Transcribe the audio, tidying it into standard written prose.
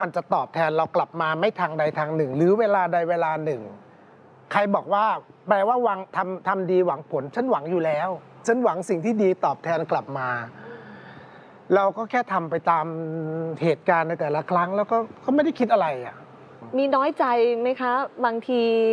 มันจะตอบแทนเรากลับมาไม่ทางใดทางหนึ่งหรือเวลาใดเวลาหนึ่งใครบอกว่าแปลว่าทำดีหวังผลฉันหวังอยู่แล้วฉันหวังสิ่งที่ดีตอบแทนกลับมาเราก็แค่ทำไปตามเหตุการณ์ในแต่ละครั้งแล้วก็ไม่ได้คิดอะไรอ่ะมีน้อยใจไหมคะบางที